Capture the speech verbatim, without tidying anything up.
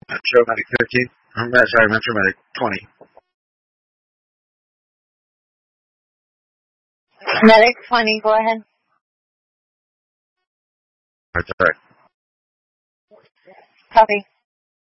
Metro Medic fifteen. I'm sorry, Metro Medic twenty. Medic twenty, go ahead. That's all right. Copy.